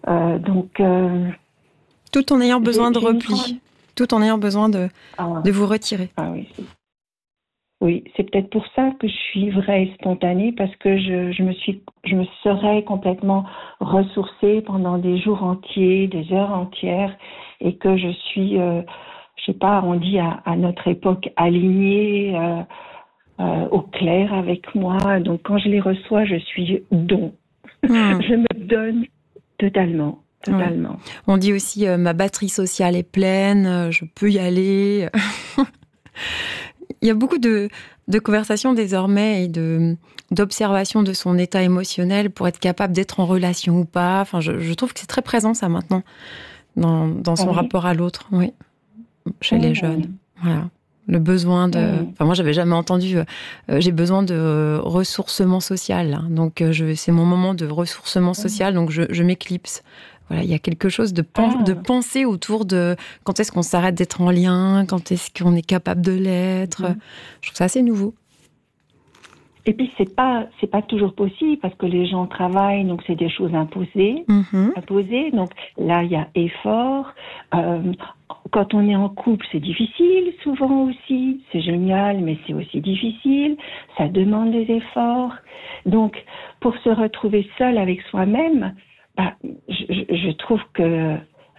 Donc, Tout en ayant besoin de j'ai une repli, grande... tout en ayant besoin Ah, de vous retirer. ah oui, oui, c'est peut-être pour ça que je suis vraie et spontanée, parce que je me serais complètement ressourcée pendant des jours entiers, des heures entières, et que je suis, je sais pas, on dit à notre époque, alignée, au clair avec moi. Donc quand je les reçois, je suis don. Hmm. Je me donne totalement, Oui. totalement. On dit aussi ma batterie sociale est pleine, je peux y aller. Il y a beaucoup de conversations désormais et d'observation de son état émotionnel pour être capable d'être en relation ou pas. Enfin, je trouve que c'est très présent ça maintenant dans Ah son oui? rapport à l'autre, oui, chez les jeunes. Mhm. Voilà. Le besoin de... Mhm. Enfin, moi, j'avais jamais entendu... j'ai besoin de ressourcement social. Hein. Donc, c'est mon moment de ressourcement Mhm. social. Donc, je m'éclipse. Voilà, il y a quelque chose de Ah. penser autour de quand est-ce qu'on s'arrête d'être en lien, quand est-ce qu'on est capable de l'être. Mhm. Je trouve ça assez nouveau. Et puis c'est pas toujours possible parce que les gens travaillent, donc c'est des choses imposées, Mhm. imposées. Donc là il y a effort. Euh, Quand on est en couple, c'est difficile souvent aussi. C'est génial, mais c'est aussi difficile. Ça demande des efforts. Donc pour se retrouver seul avec soi-même, bah, je trouve que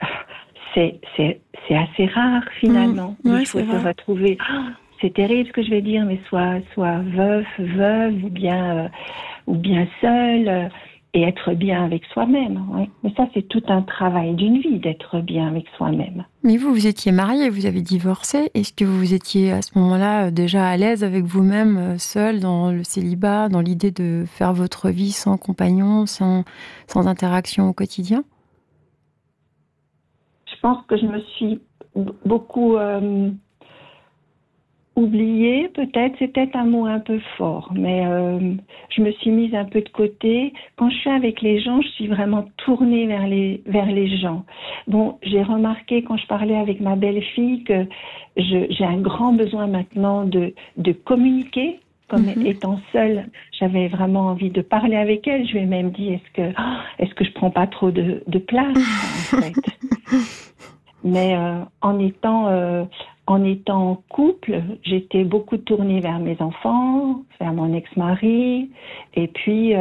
c'est assez rare Mhm. finalement. Il Ouais, faut c'est se vrai. retrouver. C'est terrible ce que je vais dire, mais soit veuf, veuve, ou bien seul, et être bien avec soi-même. Oui. Mais ça, c'est tout un travail d'une vie d'être bien avec soi-même. Mais vous étiez marié, vous avez divorcé. Est-ce que vous étiez à ce moment-là déjà à l'aise avec vous-même, seul dans le célibat, dans l'idée de faire votre vie sans compagnon, sans interaction au quotidien? Je pense que je me suis beaucoup oubliée, peut-être, c'est peut-être un mot un peu fort, mais je me suis mise un peu de côté. Quand je suis avec les gens, je suis vraiment tournée vers les gens. Bon, j'ai remarqué quand je parlais avec ma belle-fille que j'ai un grand besoin maintenant de communiquer. Comme Mhm. étant seule, j'avais vraiment envie de parler avec elle. Je lui ai même dit, est-ce que je prends pas trop de place, en fait? Mais en étant en couple, j'étais beaucoup tournée vers mes enfants, vers mon ex-mari, et puis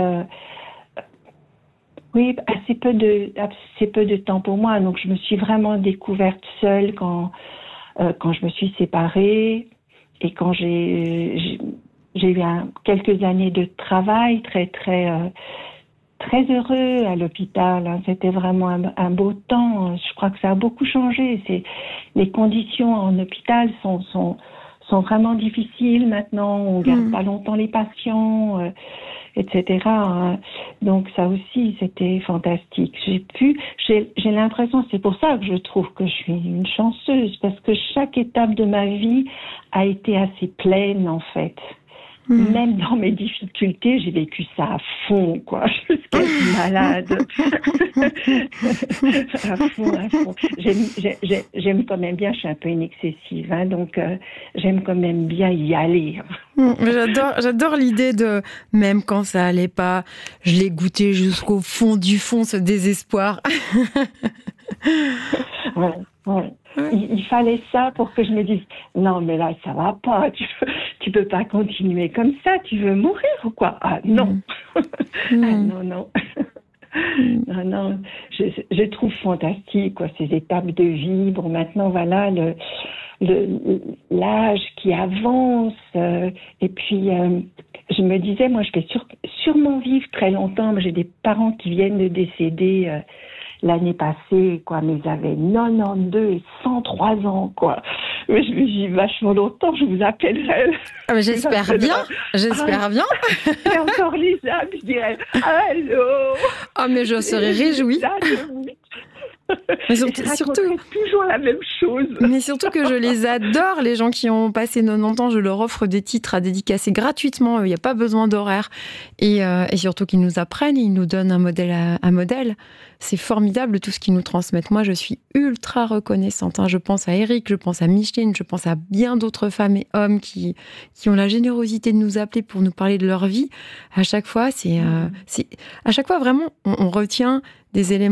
oui, assez peu de temps pour moi. Donc je me suis vraiment découverte seule quand je me suis séparée et quand j'ai eu quelques années de travail très heureux à l'hôpital. Hein. C'était vraiment un beau temps. Je crois que ça a beaucoup changé. Les conditions en hôpital sont vraiment difficiles maintenant. On garde Mhm. pas longtemps les patients, etc. Hein. Donc ça aussi, c'était fantastique. J'ai l'impression, c'est pour ça que je trouve que je suis une chanceuse, parce que chaque étape de ma vie a été assez pleine, en fait. Mhm. Même dans mes difficultés, j'ai vécu ça à fond, quoi, jusqu'à être malade. À fond, à fond. J'aime quand même bien, je suis un peu une excessive, hein, donc j'aime quand même bien y aller. J'adore l'idée de même quand ça allait pas, je l'ai goûté jusqu'au fond du fond, ce désespoir. Ouais, ouais. Ouais. Il fallait ça pour que je me dise, non, mais là, ça va pas, tu peux pas continuer comme ça, tu veux mourir ou quoi? Ah non, Mhm. ah Mhm. non, non. Mhm. Non, non, je trouve fantastique quoi, ces étapes de vie. Bon, maintenant, voilà, l'âge qui avance. Et puis, je me disais, moi, je vais sûrement vivre très longtemps. J'ai des parents qui viennent de décéder l'année passée, quoi, mais ils avaient 92 et 103 ans, quoi. Mais je me dis, vachement longtemps, je vous appellerai. Ah, mais Je vous j'espère bien, appellerai. Ah, j'espère bien. c'est encore Lisa, puis je dirais, allô, Ah, mais je serais c'est réjouie. Lisa de vous. Mais Et je surtout, raconterai toujours la même chose. mais surtout que je les adore, les gens qui ont passé 90 ans, je leur offre des titres à dédicacer gratuitement, il n'y a pas besoin d'horaire. Et surtout qu'ils nous apprennent, ils nous donnent un modèle. C'est formidable tout ce qu'ils nous transmettent. Moi, je suis ultra reconnaissante. Hein. Je pense à Eric, je pense à Micheline, je pense à bien d'autres femmes et hommes qui ont la générosité de nous appeler pour nous parler de leur vie. À chaque fois, à chaque fois vraiment, on retient des éléments